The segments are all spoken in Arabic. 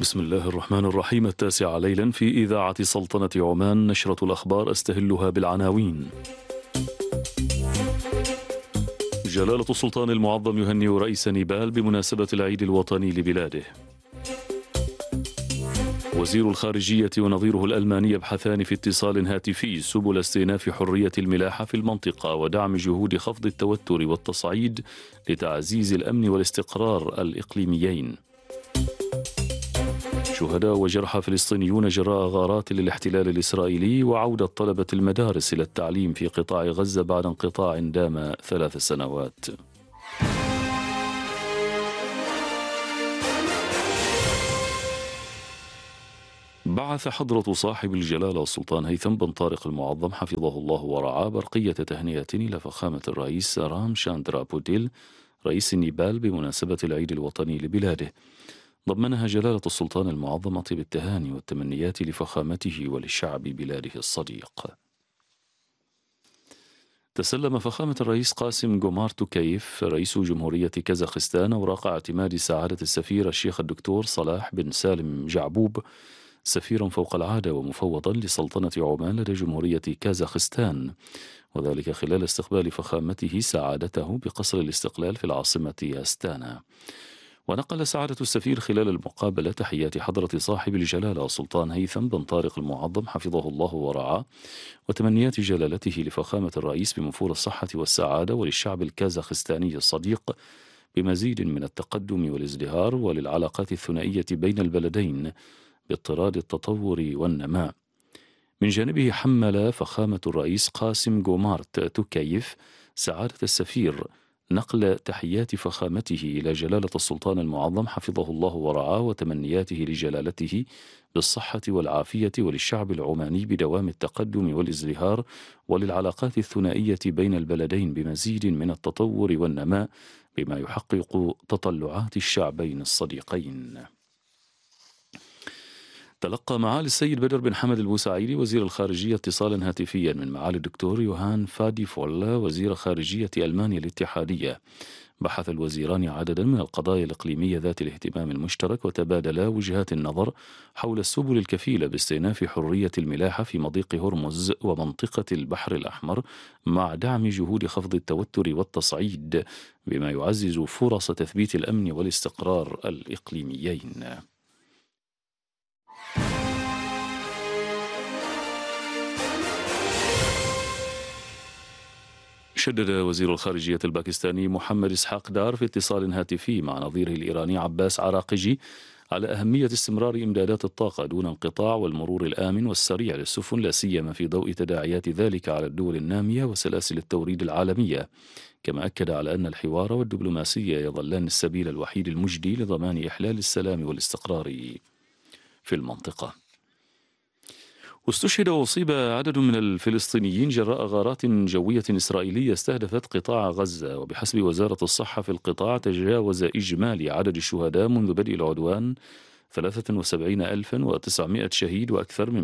بسم الله الرحمن الرحيم. 9 ليلا في إذاعة سلطنة عمان، نشرة الأخبار أستهلها بالعناوين. جلالة السلطان المعظم يهنئ رئيس نيبال بمناسبة العيد الوطني لبلاده. وزير الخارجية ونظيره الألماني يبحثان في اتصال هاتفي سبل استئناف حرية الملاحة في المنطقة ودعم جهود خفض التوتر والتصعيد لتعزيز الأمن والاستقرار الإقليميين. شهداء وجرحى فلسطينيون جراء غارات للاحتلال الإسرائيلي، وعودة طلبة المدارس إلى التعليم في قطاع غزة بعد انقطاع دام 3 سنوات. بعث حضرة صاحب الجلالة السلطان هيثم بن طارق المعظم حفظه الله ورعاه برقية تهنئة إلى فخامة الرئيس رام شاندرا بوديل رئيس نيبال بمناسبة العيد الوطني لبلاده. ضمنها جلالة السلطان المعظم طيب التهاني والتمنيات لفخامته ولشعب بلاده الصديق. تسلم فخامة الرئيس قاسم جومارت توكايف رئيس جمهورية كازاخستان أوراق اعتماد سعادة السفير الشيخ الدكتور صلاح بن سالم جعبوب سفيرا فوق العادة ومفوضا لسلطنة عمان لدى جمهورية كازاخستان، وذلك خلال استقبال فخامته سعادته بقصر الاستقلال في العاصمة أستانا. ونقل سعادة السفير خلال المقابلة تحيات حضرة صاحب الجلالة السلطان هيثم بن طارق المعظم حفظه الله ورعاه وتمنيات جلالته لفخامة الرئيس بمفور الصحة والسعادة وللشعب الكازاخستاني الصديق بمزيد من التقدم والازدهار وللعلاقات الثنائية بين البلدين باضطراد التطور والنماء. من جانبه حمل فخامة الرئيس قاسم جومارت توكايف سعادة السفير نقل تحيات فخامته إلى جلالة السلطان المعظم حفظه الله ورعاه وتمنياته لجلالته بالصحة والعافية وللشعب العماني بدوام التقدم والازدهار وللعلاقات الثنائية بين البلدين بمزيد من التطور والنماء بما يحقق تطلعات الشعبين الصديقين. تلقى معالي السيد بدر بن حمد البوسعيدي وزير الخارجية اتصالا هاتفيا من معالي الدكتور يوهان فادي فولا وزير خارجية ألمانيا الاتحادية. بحث الوزيران عددا من القضايا الإقليمية ذات الاهتمام المشترك وتبادلا وجهات النظر حول السبل الكفيلة باستئناف حرية الملاحة في مضيق هرمز ومنطقة البحر الأحمر مع دعم جهود خفض التوتر والتصعيد بما يعزز فرص تثبيت الأمن والاستقرار الإقليميين. شدد وزير الخارجية الباكستاني محمد إسحاق دار في اتصال هاتفي مع نظيره الإيراني عباس عراقجي على أهمية استمرار إمدادات الطاقة دون انقطاع والمرور الآمن والسريع للسفن، لا سيما في ضوء تداعيات ذلك على الدول النامية وسلاسل التوريد العالمية. كما أكد على أن الحوار والدبلوماسية يظلان السبيل الوحيد المجدي لضمان إحلال السلام والاستقرار في المنطقة. واستشهد وأصيب عدد من الفلسطينيين جراء غارات جوية إسرائيلية استهدفت قطاع غزة، وبحسب وزارة الصحة في القطاع تجاوز إجمالي عدد الشهداء منذ بدء العدوان 73,900 شهيد وأكثر من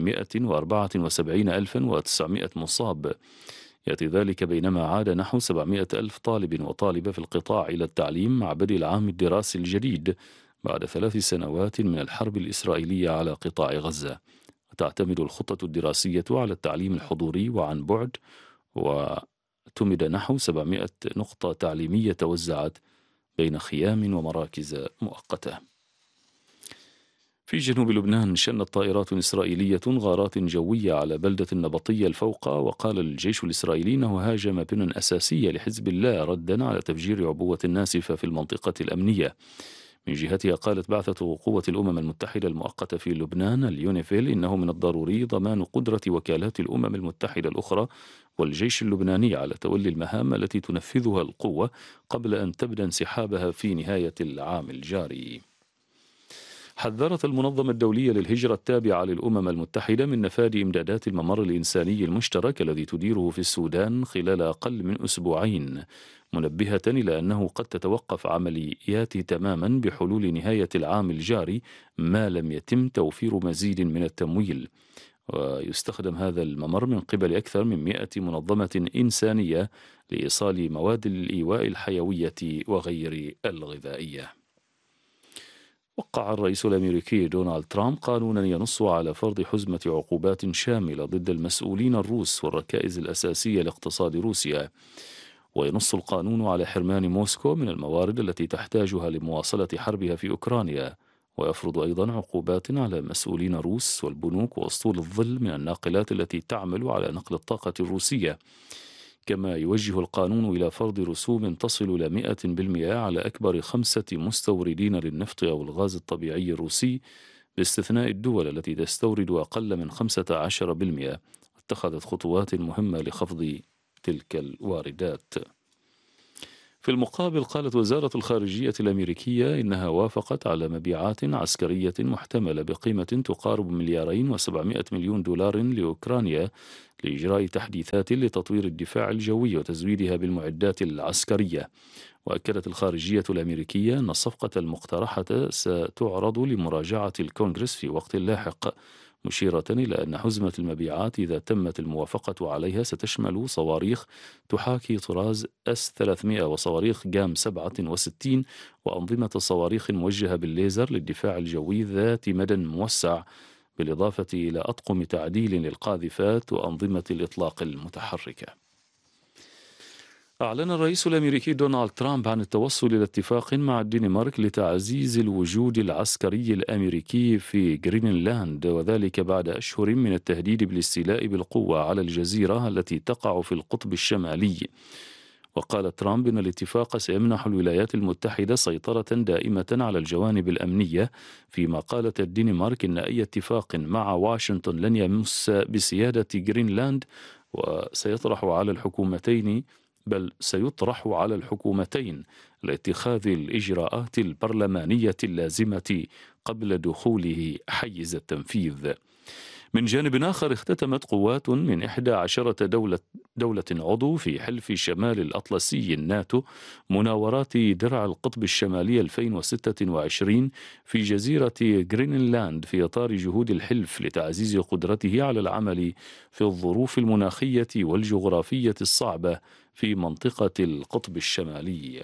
174,900 مصاب. يأتي ذلك بينما عاد نحو 700 ألف طالب وطالبة في القطاع إلى التعليم مع بدء العام الدراسي الجديد بعد 3 سنوات من الحرب الإسرائيلية على قطاع غزة. تعتمد الخطة الدراسية على التعليم الحضوري وعن بعد، واعتمد نحو 700 نقطة تعليمية توزعت بين خيام ومراكز مؤقتة. في جنوب لبنان شنت طائرات إسرائيلية غارات جوية على بلدة النبطية الفوقة، وقال الجيش الإسرائيلي أنه هاجم بنى أساسية لحزب الله ردا على تفجير عبوة ناسفة في المنطقة الأمنية. من جهتها قالت بعثة قوة الأمم المتحدة المؤقتة في لبنان اليونيفيل إنه من الضروري ضمان قدرة وكالات الأمم المتحدة الأخرى والجيش اللبناني على تولي المهام التي تنفذها القوة قبل أن تبدأ انسحابها في نهاية العام الجاري. حذرت المنظمة الدولية للهجرة التابعة للأمم المتحدة من نفاذ إمدادات الممر الإنساني المشترك الذي تديره في السودان خلال أقل من أسبوعين، منبهة إلى أنه قد تتوقف عملياته تماما بحلول نهاية العام الجاري ما لم يتم توفير مزيد من التمويل. ويستخدم هذا الممر من قبل أكثر من 100 منظمة إنسانية لإيصال مواد الإيواء الحيوية وغير الغذائية. وقع الرئيس الأمريكي دونالد ترامب قانونا ينص على فرض حزمة عقوبات شاملة ضد المسؤولين الروس والركائز الأساسية لاقتصاد روسيا. وينص القانون على حرمان موسكو من الموارد التي تحتاجها لمواصلة حربها في أوكرانيا، ويفرض أيضا عقوبات على مسؤولين روس والبنوك وأسطول الظل من الناقلات التي تعمل على نقل الطاقة الروسية. كما يوجه القانون إلى فرض رسوم تصل إلى 100% على أكبر 5 مستوردين للنفط أو الغاز الطبيعي الروسي، باستثناء الدول التي تستورد أقل من 15%. اتخذت خطوات مهمة لخفض تلك الواردات. في المقابل، قالت وزارة الخارجية الأمريكية إنها وافقت على مبيعات عسكرية محتملة بقيمة تقارب $200 مليون لأوكرانيا لإجراء تحديثات لتطوير الدفاع الجوي وتزويدها بالمعدات العسكرية. وأكدت الخارجية الأمريكية أن الصفقة المقترحة ستعرض لمراجعة الكونغرس في وقت لاحق، مشيرة إلى أن حزمة المبيعات إذا تمت الموافقة عليها ستشمل صواريخ تحاكي طراز S-300 وصواريخ جام 67 وأنظمة صواريخ موجهة بالليزر للدفاع الجوي ذات مدى موسع، بالإضافة إلى أطقم تعديل للقاذفات وأنظمة الإطلاق المتحركة. أعلن الرئيس الأمريكي دونالد ترامب عن التوصل إلى اتفاق مع الدنمارك لتعزيز الوجود العسكري الأمريكي في جرينلاند، وذلك بعد أشهر من التهديد بالاستيلاء بالقوة على الجزيرة التي تقع في القطب الشمالي. وقال ترامب إن الاتفاق سيمنح الولايات المتحدة سيطرة دائمة على الجوانب الأمنية، فيما قالت الدنمارك إن أي اتفاق مع واشنطن لن يمس بسيادة جرينلاند، سيطرح على الحكومتين لاتخاذ الإجراءات البرلمانية اللازمة قبل دخوله حيز التنفيذ. من جانب آخر، اختتمت قوات من 11 دولة عضو في حلف شمال الأطلسي الناتو مناورات درع القطب الشمالي 2026 في جزيرة جرينلاند في إطار جهود الحلف لتعزيز قدرته على العمل في الظروف المناخية والجغرافية الصعبة في منطقة القطب الشمالي.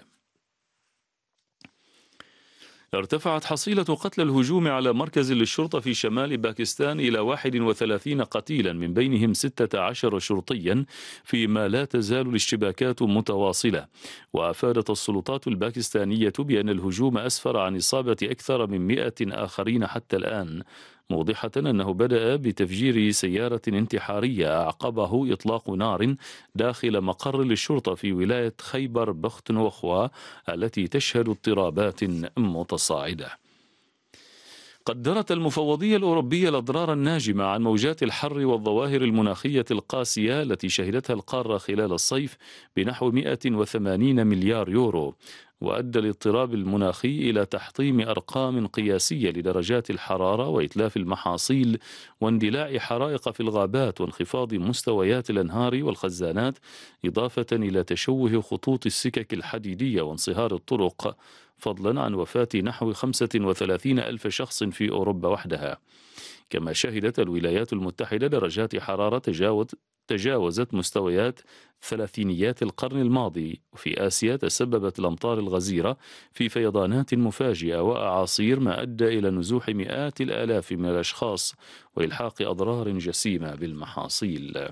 ارتفعت حصيلة قتلى الهجوم على مركز للشرطة في شمال باكستان إلى 31 قتيلا، من بينهم 16 شرطيا، فيما لا تزال الاشتباكات متواصلة. وأفادت السلطات الباكستانية بأن الهجوم أسفر عن إصابة أكثر من 100 آخرين حتى الآن، موضحة أنه بدأ بتفجير سيارة انتحارية أعقبه إطلاق نار داخل مقر للشرطة في ولاية خيبر بختونخوا التي تشهد اضطرابات متصاعدة. قدرت المفوضية الأوروبية الأضرار الناجمة عن موجات الحر والظواهر المناخية القاسية التي شهدتها القارة خلال الصيف بنحو 180 مليار يورو. وأدى الاضطراب المناخي إلى تحطيم أرقام قياسية لدرجات الحرارة وإتلاف المحاصيل واندلاع حرائق في الغابات وانخفاض مستويات الأنهار والخزانات، إضافة إلى تشوه خطوط السكك الحديدية وانصهار الطرق، فضلا عن وفاة نحو 35 ألف شخص في أوروبا وحدها. كما شهدت الولايات المتحدة درجات حرارة تجاوزت مستويات ثلاثينيات القرن الماضي. وفي آسيا تسببت الأمطار الغزيرة في فيضانات مفاجئة وأعاصير، ما أدى إلى نزوح مئات الآلاف من الأشخاص وإلحاق أضرار جسيمة بالمحاصيل.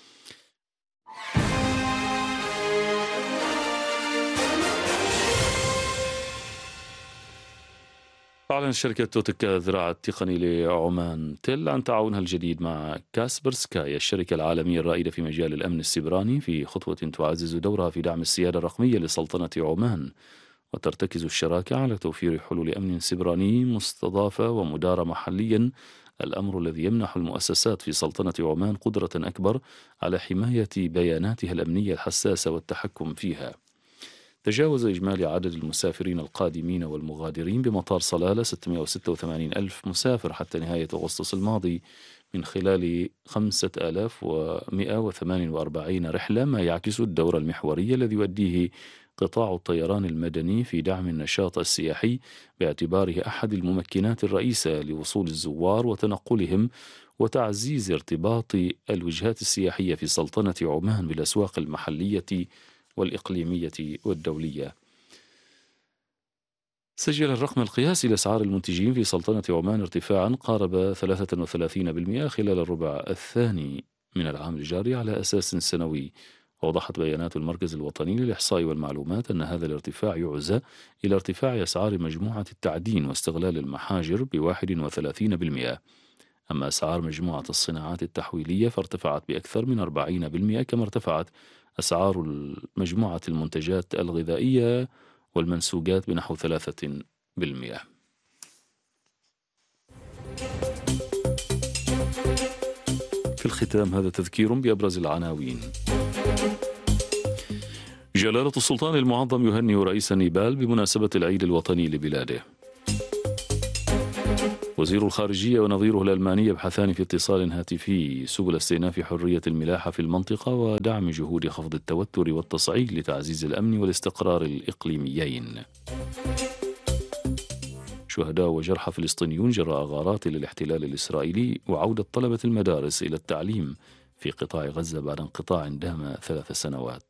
أعلنت شركة توتكا الذراع التقني لعمان تل عن تعاونها الجديد مع كاسبرسكاي، الشركة العالمية الرائدة في مجال الأمن السيبراني، في خطوة تعزز دورها في دعم السيادة الرقمية لسلطنة عمان. وترتكز الشراكة على توفير حلول أمن سيبراني مستضافة ومدارة محليا، الأمر الذي يمنح المؤسسات في سلطنة عمان قدرة أكبر على حماية بياناتها الأمنية الحساسة والتحكم فيها. تجاوز إجمالي عدد المسافرين القادمين والمغادرين بمطار صلالة 686 ألف مسافر حتى نهاية أغسطس الماضي، من خلال 5148 رحلة، ما يعكس الدور المحوري الذي يؤديه قطاع الطيران المدني في دعم النشاط السياحي، باعتباره أحد الممكنات الرئيسة لوصول الزوار وتنقلهم وتعزيز ارتباط الوجهات السياحية في سلطنة عمان بالأسواق المحلية والإقليمية والدولية. سجل الرقم القياسي لأسعار المنتجين في سلطنة عمان ارتفاعا قارب 33% خلال الربع الثاني من العام الجاري على أساس سنوي. وضحت بيانات المركز الوطني للإحصاء والمعلومات أن هذا الارتفاع يعزى إلى ارتفاع أسعار مجموعة التعدين واستغلال المحاجر ب31%. أما أسعار مجموعة الصناعات التحويلية فارتفعت بأكثر من 40%، كما ارتفعت أسعار مجموعة المنتجات الغذائية والمنسوجات بنحو 3%. في الختام هذا تذكير بأبرز العناوين. جلالة السلطان المعظم يهنئ رئيس نيبال بمناسبة العيد الوطني لبلاده. وزير الخارجية ونظيره الألماني يبحثان في اتصال هاتفي سبل استئناف حرية الملاحة في المنطقة ودعم جهود خفض التوتر والتصعيد لتعزيز الأمن والاستقرار الإقليميين. شهداء وجرحى فلسطينيون جراء غارات للاحتلال الإسرائيلي، وعودة طلبة المدارس إلى التعليم في قطاع غزة بعد انقطاع دام 3 سنوات.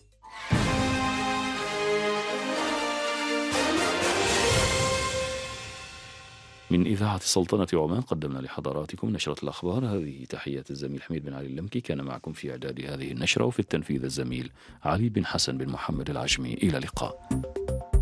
من إذاعة سلطنة عمان قدمنا لحضراتكم نشرة الأخبار. هذه تحيات الزميل حميد بن علي اللمكي، كان معكم في إعداد هذه النشرة، وفي التنفيذ الزميل علي بن حسن بن محمد العجمي. إلى اللقاء.